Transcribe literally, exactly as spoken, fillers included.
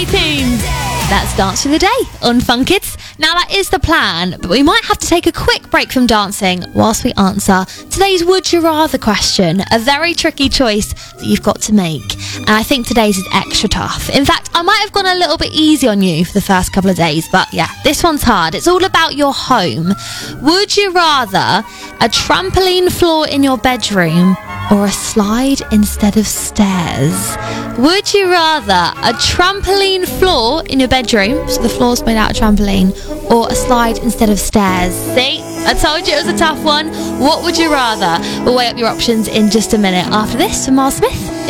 eighteen. That's Dance Through the Day on Fun Kids. Now that is the plan, but we might have to take a quick break from dancing whilst we answer today's Would You Rather question, a very tricky choice that you've got to make. And I think today's is extra tough. In fact, I might have gone a little bit easy on you for the first couple of days, but yeah, this one's hard. It's all about your home. Would you rather a trampoline floor in your bedroom or a slide instead of stairs? Would you rather a trampoline floor in your bedroom, so the floor's made out of trampoline, or a slide instead of stairs? See, I told you it was a tough one. What would you rather? We'll weigh up your options in just a minute. After this, from Miles Smith.